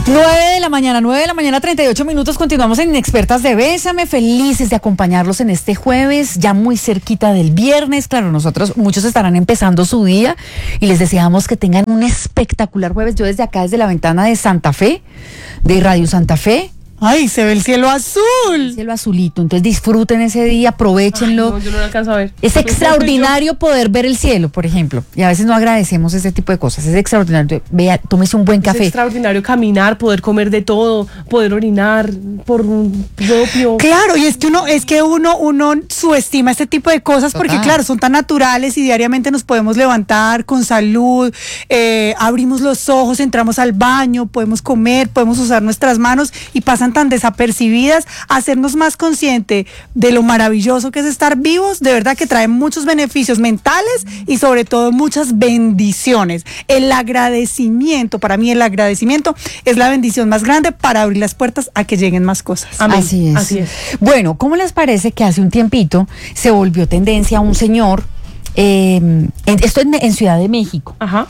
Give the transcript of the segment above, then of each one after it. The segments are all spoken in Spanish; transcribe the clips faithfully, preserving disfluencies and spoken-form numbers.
nueve de la mañana, nueve de la mañana, treinta y ocho minutos. Continuamos en Inexpertas de Bésame, felices de acompañarlos en este jueves, ya muy cerquita del viernes. Claro, nosotros, muchos estarán empezando su día y les deseamos que tengan un espectacular jueves. Yo desde acá, desde la ventana de Santa Fe, de Radio Santa Fe. ¡Ay, se ve el cielo azul! El cielo azulito, entonces disfruten ese día, aprovechenlo. Ay, no, yo no lo alcanzo a ver. Es extraordinario poder ver el cielo, por ejemplo, y a veces no agradecemos ese tipo de cosas. Es extraordinario. Vea, tómese un buen Es café. extraordinario caminar, poder comer de todo, poder orinar por un propio. Claro, y es que uno, es que uno, uno subestima este tipo de cosas porque, Total. claro, son tan naturales y diariamente nos podemos levantar con salud, eh, abrimos los ojos, entramos al baño, podemos comer, podemos usar nuestras manos y pasan tan desapercibidas. Hacernos más consciente de lo maravilloso que es estar vivos, de verdad que trae muchos beneficios mentales y sobre todo muchas bendiciones. El agradecimiento, para mí el agradecimiento es la bendición más grande para abrir las puertas a que lleguen más cosas. Amén. Así es. Así es. Bueno, ¿cómo les parece que hace un tiempito se volvió tendencia un señor, eh, en, esto en, en Ciudad de México? Ajá.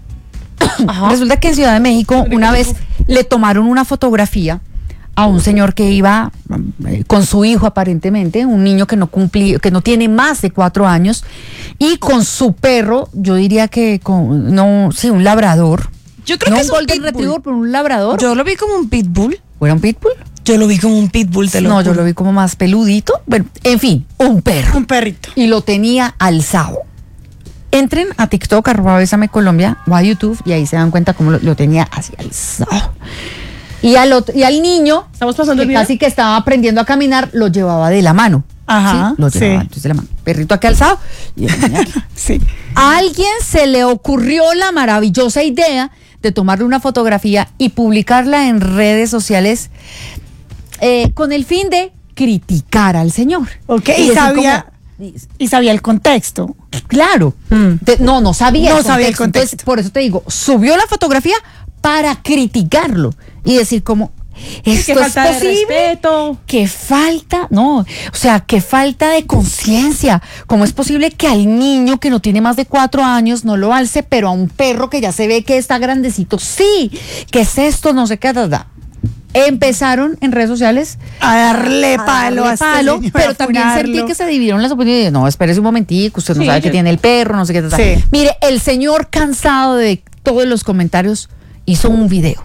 Ajá. Resulta que en Ciudad de México una vez le tomaron una fotografía a un señor que iba eh, con su hijo aparentemente, un niño que no cumplí, que no tiene más de cuatro años, y con su perro, yo diría que con, no, sí, un labrador. Yo creo no que un es un golden pitbull. retriever, pero un labrador. Yo lo vi como un pitbull. ¿O era un pitbull? Yo lo vi como un pitbull, te lo No, yo juro. lo vi como más peludito. Bueno, en fin, un perro. Un perrito. Y lo tenía alzado. Entren a TikTok, arroba Bésame Colombia, o a YouTube, y ahí se dan cuenta cómo lo, lo tenía así alzado. Y al, otro, y al niño, Estamos pasando que el video. casi que estaba aprendiendo a caminar, lo llevaba de la mano. Ajá, ¿sí? Lo llevaba sí. entonces de la mano. Perrito aquí alzado y el niño aquí. Sí. A alguien se le ocurrió la maravillosa idea de tomarle una fotografía y publicarla en redes sociales eh, con el fin de criticar al señor. Ok, Y y decir sabía, como, y sabía el contexto. claro, Mm. de- no, no sabía, No el sabía el contexto. Entonces, contexto. por eso te digo, subió la fotografía para criticarlo y decir como, esto Que es falta de posible. respeto. Que falta, no, o sea, que falta de conciencia. ¿Cómo es posible que al niño que no tiene más de cuatro años no lo alce, pero a un perro que ya se ve que está grandecito, sí? ¿Qué es esto? No sé qué, da, da. Empezaron en redes sociales A darle a palo darle a este palo, señor, pero a también funarlo. sentí que se dividieron las opiniones. No, espérese un momentico, usted no Sí, sabe que yo- tiene el perro, no sé qué. Ta, ta. Sí. Mire, el señor, cansado de todos los comentarios, hizo un video.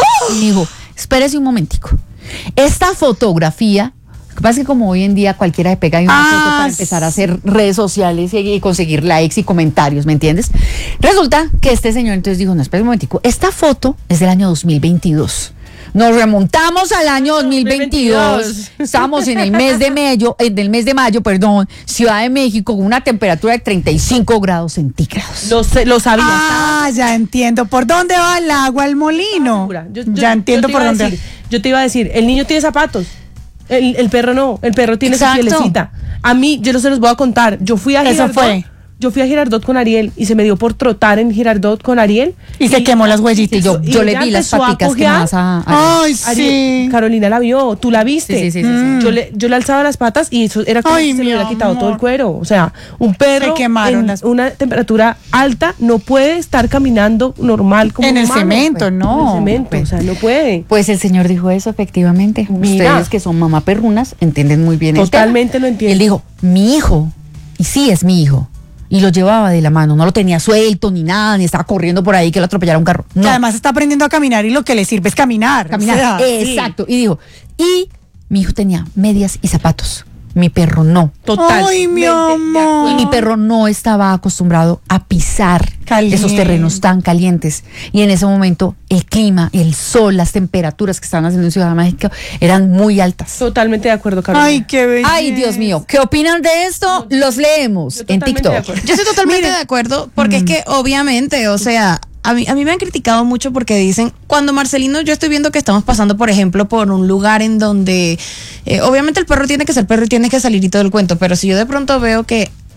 Y dijo, espérese un momentico. Esta fotografía, lo que pasa es que como hoy en día cualquiera se pega ahí una Ah, foto para empezar a hacer redes sociales y, y conseguir likes y comentarios, ¿me entiendes? Resulta que este señor entonces dijo, no, espérese un momentico, esta foto es del año dos mil veintidós. Nos remontamos al año dos mil veintidós. Estamos en el mes de mayo, en el mes de mayo, perdón, Ciudad de México, con una temperatura de treinta y cinco grados centígrados. Lo, sé- lo sabía. Ah, ya entiendo. ¿Por dónde va el agua al molino? Segura. Yo- yo- ya entiendo yo te por iba a dónde. decir, yo te iba a decir, el niño tiene zapatos. El, el perro no, el perro tiene Exacto. su pielecita. A mí, yo no se los voy a contar. Yo fui a Eso Girardot. fue. Yo fui a Girardot con Ariel y se me dio por trotar en Girardot con Ariel. Y se quemó las Sí, huellitas. yo, y yo le ella vi las empezó a paticas que cojear. más a, a- Ay, Ariel- sí. Carolina la vio, tú la viste. Sí, sí, sí, sí, sí. Yo, le, yo le alzaba las patas y eso era como Ay, si se mi le hubiera quitado amor. todo el cuero. O sea, un perro Se quemaron en las- una temperatura alta no puede estar caminando normal como En un el humano, cemento, pues. no. En el cemento, o sea, no puede. Pues el señor dijo eso, efectivamente. Mira. Ustedes que son mamá perrunas entienden muy bien el tema. Totalmente lo entiendo. Él dijo, mi hijo, y sí es mi hijo, y lo llevaba de la mano, no lo tenía suelto ni nada, ni estaba corriendo por ahí que lo atropellara un carro. Que No, además está aprendiendo a caminar y lo que le sirve es caminar. caminar. O sea, sí. Exacto. Y dijo, y mi hijo tenía medias y zapatos, mi perro no. Total. Ay, mi Y amor. mi perro no estaba acostumbrado a pisar Caliente. esos terrenos tan calientes. Y en ese momento el clima, el sol, las temperaturas que estaban haciendo en Ciudad de México eran muy altas. Totalmente de acuerdo, Carolina. Ay, qué belleza. Ay, Dios mío, ¿qué opinan de esto? Los leemos Yo en totalmente de TikTok. acuerdo. Yo estoy totalmente de acuerdo, porque es que obviamente, o sea, a mí, a mí me han criticado mucho porque dicen, cuando Marcelino, yo estoy viendo que estamos pasando, por ejemplo, por un lugar en donde, eh, obviamente el perro tiene que ser perro y tiene que salir y todo el cuento, pero si yo de pronto veo que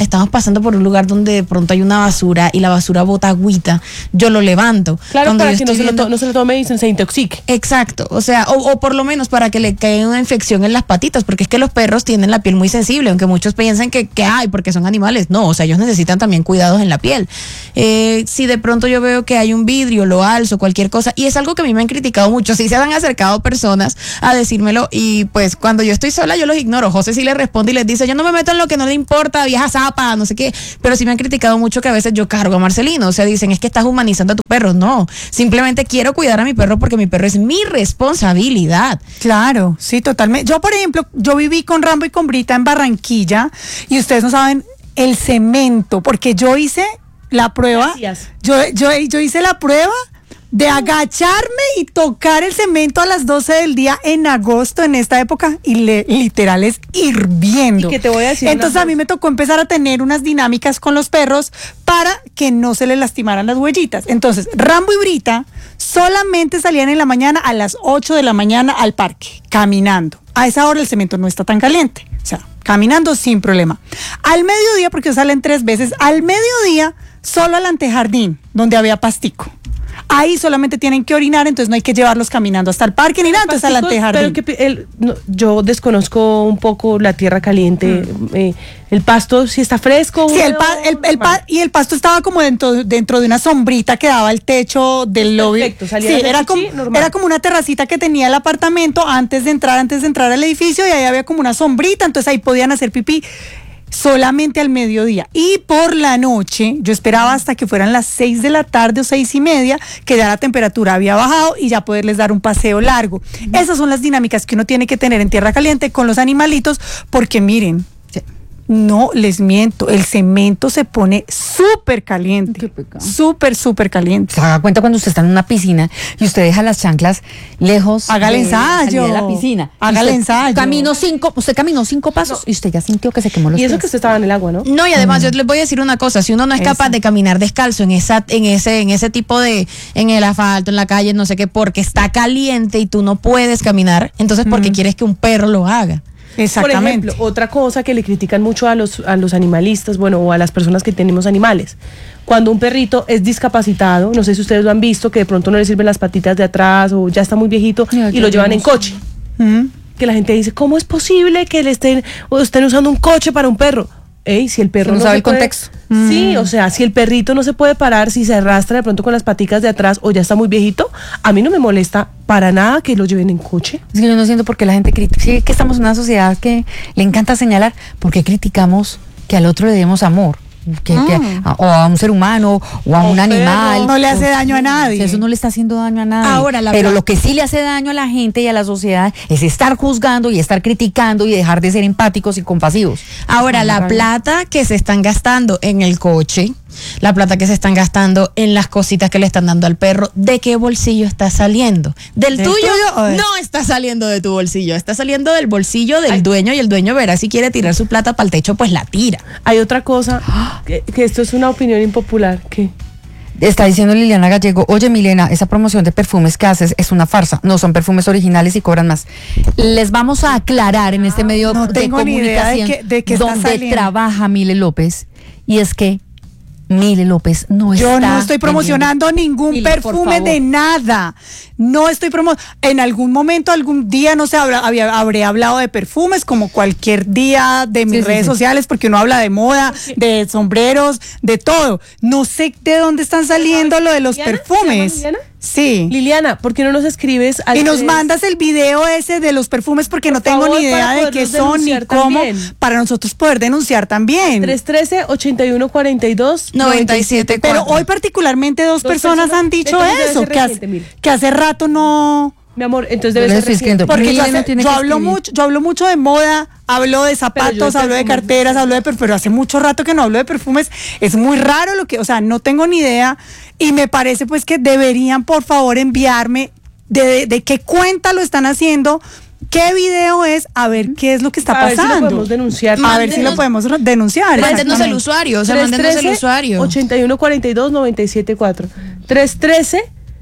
estamos pasando por un lugar donde de pronto hay una basura y la basura bota agüita, yo lo levanto. Claro, Cuando para yo que no estoy se, lo viendo- to- no se lo tome y se, se intoxique. Exacto, o sea, o, o por lo menos para que le caiga una infección en las patitas, porque es que los perros tienen la piel muy sensible, aunque muchos piensen que, que hay, porque son animales. No, o sea, ellos necesitan también cuidados en la piel. Eh, si de pronto yo veo que hay un vidrio, lo alzo, cualquier cosa, y es algo que a mí me han criticado mucho, sí se han acercado personas a decírmelo, y pues cuando yo estoy sola yo los ignoro. José sí le responde y les dice, yo no me meto en lo que no le importa, vieja zapa, no sé qué, pero sí me han criticado mucho que a veces yo cargo a Marcelino, o sea, dicen, es que estás humanizando a tu perro. No, simplemente quiero cuidar a mi perro porque mi perro es mi responsabilidad. Claro, sí, totalmente. Yo, por ejemplo, yo viví con Rambo y con Brita en Barranquilla y ustedes no saben el cemento, porque yo hice la prueba. Gracias. Yo, yo, yo hice la prueba de agacharme y tocar el cemento a las doce del día en agosto, en esta época, y le, literal es hirviendo. Y que te voy a decir una Entonces a mí cosa. me tocó empezar a tener unas dinámicas con los perros para que no se les lastimaran las huellitas. Entonces, Rambo y Brita solamente salían en la mañana a las ocho de la mañana al parque, caminando. A esa hora el cemento no está tan caliente, o sea, caminando sin problema. Al mediodía, porque salen tres veces, al mediodía solo al antejardín, donde había pastico. Ahí solamente tienen que orinar, entonces no hay que llevarlos caminando hasta el parque ni nada, entonces al Pasticos, antejardín. pero que el- no, yo desconozco un poco la tierra caliente. eh, el pasto, si está fresco. Sí, el húmedo, pa- el- el pa- normal. y el pasto estaba como dentro, dentro de una sombrita que daba al techo del lobby. Perfecto, salía Sí, del era chichi, como, normal. era como una terracita que tenía el apartamento antes de entrar, antes de entrar al edificio, y ahí había como una sombrita, entonces ahí podían hacer pipí solamente al mediodía. Y por la noche, yo esperaba hasta que fueran las seis de la tarde o seis y media, que ya la temperatura había bajado y ya poderles dar un paseo largo. Esas son las dinámicas que uno tiene que tener en tierra caliente con los animalitos, porque miren, no les miento, el cemento se pone súper caliente, Qué pecado. súper, súper caliente. Se haga cuenta cuando usted está en una piscina y usted deja las chanclas lejos. Hágale de la ensayo. salida de la piscina. Y Hágale usted ensayo. Caminó cinco, usted caminó cinco pasos y usted ya sintió que se quemó los Y eso pies. que usted estaba en el agua, ¿no? No, y además yo les voy a decir una cosa, si uno no es capaz Eso. de caminar descalzo en esa, en ese, en ese tipo de, en el asfalto, en la calle, no sé qué, porque está caliente y tú no puedes caminar, entonces ¿por qué quieres que un perro lo haga? Exactamente. Por ejemplo, otra cosa que le critican mucho a los, a los animalistas, bueno, o a las personas que tenemos animales. Cuando un perrito es discapacitado, no sé si ustedes lo han visto, que de pronto no le sirven las patitas de atrás o ya está muy viejito No, y yo lo no llevan en sé. coche. Mm. Que la gente dice, ¿cómo es posible que le estén, o estén usando un coche para un perro? Ey, si el perro no sabe se el puede- contexto. Sí, o sea, si el perrito no se puede parar, si se arrastra de pronto con las paticas de atrás o ya está muy viejito, a mí no me molesta para nada que lo lleven en coche. Es que yo no siento por qué la gente critica. Sí, que estamos en una sociedad que le encanta señalar porque criticamos que al otro le demos amor. Que, que a, o a un ser humano o a O un perro. animal. No le hace daño a nadie. Eso no le está haciendo daño a nadie. Ahora, la Pero pla- lo que sí le hace daño a la gente y a la sociedad es estar juzgando y estar criticando y dejar de ser empáticos y compasivos. Ahora, la plata que se están gastando en el coche, la plata que se están gastando en las cositas que le están dando al perro, ¿de qué bolsillo está saliendo? ¿Del, ¿Del tuyo? tuyo o de- No está saliendo de tu bolsillo, está saliendo del bolsillo del dueño, y el dueño verá si quiere tirar su plata para el techo, pues la tira. Hay otra cosa, que, que esto es una opinión impopular, que Está diciendo Liliana Gallego, oye Milena, esa promoción de perfumes que haces es una farsa, no son perfumes originales y cobran más. Les vamos a aclarar en este medio No de tengo ni idea de comunicación qué- de qué está donde saliendo. trabaja Mile López, y es que Mile López no Yo está no estoy promocionando vendiendo. ningún Mile, por perfume favor. de nada. No estoy promocionando. En algún momento, algún día, no sé, habrá- había- habré hablado de perfumes como cualquier día de mis Sí, sí, redes sí. sociales, porque uno habla de moda, de sombreros, de todo. No sé de dónde están saliendo lo de los ¿Liliana? perfumes. ¿Se llama Liliana? Sí. Liliana, ¿por qué no nos escribes al Y nos tres- mandas el video ese de los perfumes porque Por no tengo favor, ni idea para de qué poderlos son ni denunciar cómo, también. para nosotros poder denunciar también. tres uno tres, ochenta y uno cuarenta y dos, noventa y siete Pero cuatro. hoy particularmente dos, Dos personas, personas, han dicho entonces debe eso, ser que, hace, reciente, mire. que hace rato no... Mi amor, entonces Yo debe le ser estoy reciente. escribiendo. Porque yo, Mire, hace- no tiene yo que hablo escribir. mucho, yo hablo mucho de moda, hablo de zapatos, de hablo de perfumes, carteras, hablo de perfumes, pero hace mucho rato que no hablo de perfumes. Es muy raro lo que, o sea, no tengo ni idea y me parece pues que deberían por favor enviarme de, de, de qué cuenta lo están haciendo, qué video es, a ver qué es lo que está A ver si lo pasando. podemos denunciar. A ver si lo Mándenos- podemos re- denunciar. Mándenos el exactamente. usuario, o sea, mándenos el usuario. ochenta y uno cuarenta y dos, noventa y siete cuatro. tres uno tres,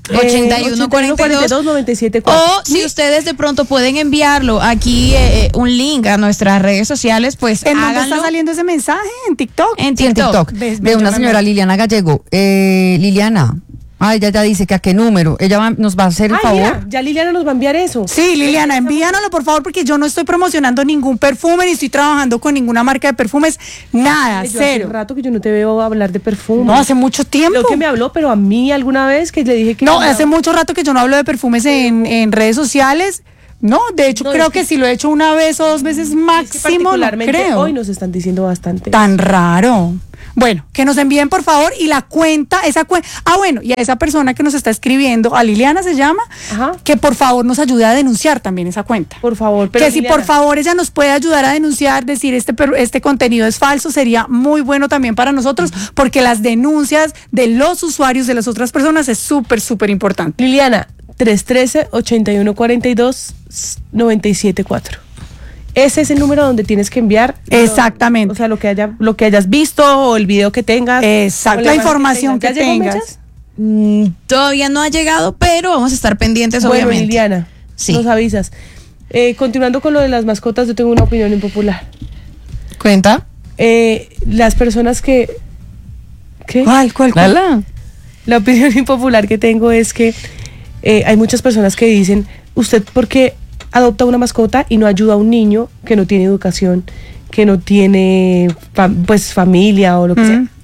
ochenta y uno cuarenta y dos noventa y siete cuatro. O si ustedes de pronto pueden enviarlo aquí eh, un link a nuestras redes sociales, pues ¿En dónde háganlo. está saliendo ese mensaje? ¿En TikTok? En Sí, en TikTok. TikTok. Ves, De ves, una yo me señora meto. Liliana Gallego. Eh, Liliana, ah, ella ya dice que a qué número. Ella va- nos va a hacer el Ay, favor. mira, ya Liliana nos va a enviar eso. Sí, Liliana, envíanoslo por favor porque yo no estoy promocionando ningún perfume ni estoy trabajando con ninguna marca de perfumes, nada, Ay, yo cero. Hace rato que yo no te veo hablar de perfume. No, hace mucho tiempo. Lo que me habló, pero a mí alguna vez que le dije que... No, hace mucho rato que yo no hablo de perfumes en, en redes sociales. No, de hecho No, creo es que- que si lo he hecho una vez o dos veces Es que máximo, no particularmente creo. hoy nos están diciendo bastante. Tan raro. Bueno, que nos envíen por favor y la cuenta, esa cuenta. Ah, bueno, y a esa persona que nos está escribiendo, a Liliana se llama, Ajá. que por favor nos ayude a denunciar también esa cuenta. Por favor, pero que si Liliana, por favor ella nos puede ayudar a denunciar, decir este, per- este contenido es falso, sería muy bueno también para nosotros, porque las denuncias de los usuarios de las otras personas es súper, súper importante. Liliana, tres uno tres, ochenta y uno cuarenta y dos, noventa y siete cuatro. Ese es el número donde tienes que enviar. Exactamente. O sea, lo que haya, lo que hayas visto o el video que tengas. Exacto, o la imagen información que ¿Ya llegó, tengas. Mechas? Mm, todavía no ha llegado, pero vamos a estar pendientes, Bueno, obviamente. Liliana, Sí. nos avisas. Eh, continuando con lo de las mascotas, yo tengo una opinión impopular. Cuenta. Eh, las personas que... ¿Qué? ¿Cuál, cuál, cuál? Lala. La opinión impopular que tengo es que eh, hay muchas personas que dicen, ¿usted por qué adopta una mascota y no ayuda a un niño que no tiene educación, que no tiene fam- pues familia o lo que Mm. sea?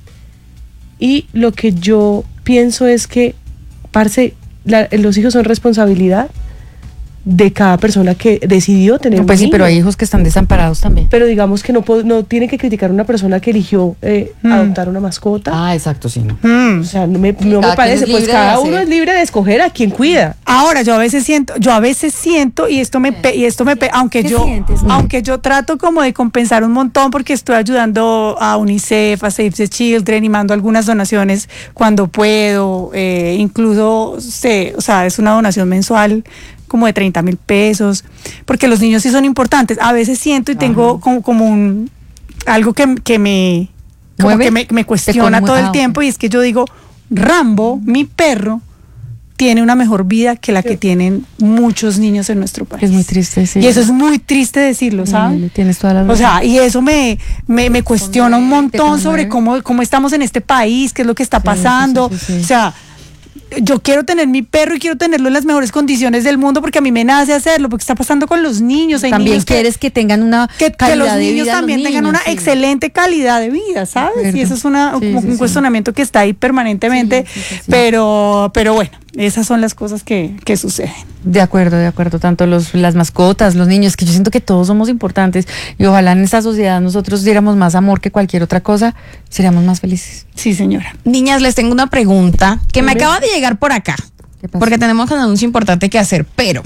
Y lo que yo pienso es que, parce, la- los hijos son responsabilidad de cada persona que decidió tener No, un pues sí, niño. pero hay hijos que están desamparados también. Pero digamos que no, po- no tiene que criticar a una persona que eligió eh, Mm. adoptar una mascota. Ah, exacto, sí, no. Mm. O sea, no me, no cada me quien parece, es pues libre de cada hacer. uno es libre de escoger a quién cuida. Ahora yo a veces siento, yo a veces siento y esto me pe- y esto me pe- aunque ¿Qué yo sientes? aunque yo trato como de compensar un montón porque estoy ayudando a UNICEF, a Save the Children y mando algunas donaciones cuando puedo, eh, incluso sé, o sea, es una donación mensual como de treinta mil pesos, porque los niños sí son importantes. A veces siento y tengo como, como un algo que, que me como ¿Mueve? que me, me Te cuestiona conmue- todo ah, el ok. tiempo y es que yo digo, Rambo, mi perro, tiene una mejor vida que la que tienen muchos niños en nuestro país. Es muy triste, sí. Y eso es muy triste decirlo, ¿sabes? Mm, tienes toda la O razón. sea, y eso me, me, me cuestiona un conmueve, te montón sobre conmueve. cómo, cómo estamos en este país, qué es lo que está Sí, pasando. sí, sí, sí. O sea, yo quiero tener mi perro y quiero tenerlo en las mejores condiciones del mundo porque a mí me nace hacerlo, porque está pasando con los niños. Hay También niños que- quieres que, tengan una que, que calidad los de niños vida, también los tengan niños, una sí. excelente calidad de vida, ¿sabes? De Y acuerdo. eso es una, Sí, como sí, un sí. cuestionamiento que está ahí permanentemente, Sí, sí, sí, sí. pero pero bueno, esas son las cosas que, que suceden. De acuerdo, de acuerdo. Tanto los, las mascotas, los niños, que yo siento que todos somos importantes y ojalá en esta sociedad nosotros diéramos más amor que cualquier otra cosa, seríamos más felices. Sí, señora. Niñas, les tengo una pregunta que me Dime. acaba de llegar por acá. ¿Qué pasó? Porque tenemos un anuncio importante que hacer. Pero,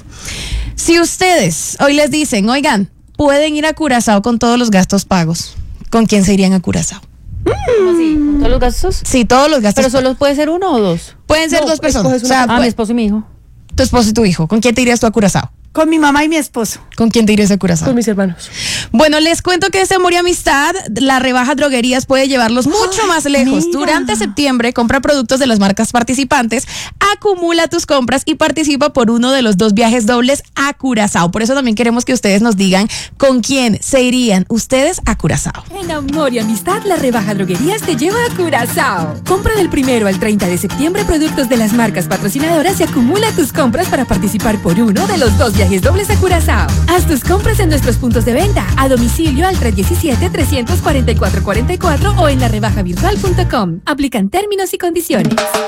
si ustedes hoy les dicen, oigan, pueden ir a Curazao con todos los gastos pagos, ¿con quién se irían a Curazao? ¿Cómo así? ¿Con todos los gastos? Sí, todos los gastos. Pero solo puede ser uno o dos. pueden ser No, dos personas. escoges O sea, una- Ah, mi pu- esposo y mi hijo. tu esposo y tu hijo. ¿Con quién te irías tú a Curazao? Con mi mamá y mi esposo. ¿Con quién te irías a Curazao? Con mis hermanos. Bueno, les cuento que este amor y amistad, la rebaja droguerías puede llevarlos mucho Ay, más lejos. mira. Durante septiembre, compra productos de las marcas participantes, acumula tus compras y participa por uno de los dos viajes dobles a Curazao. Por eso también queremos que ustedes nos digan con quién se irían ustedes a Curazao. En Amor y Amistad, la rebaja droguerías te lleva a Curazao. Compra del primero al treinta de septiembre productos de las marcas patrocinadoras y acumula tus compras para participar por uno de los dos viajes dobles a Curazao. Haz tus compras en nuestros puntos de venta, a domicilio al tres uno siete, tres cuatro cuatro, cuatro cuatro o en la rebaja virtual punto com. Aplican términos y condiciones.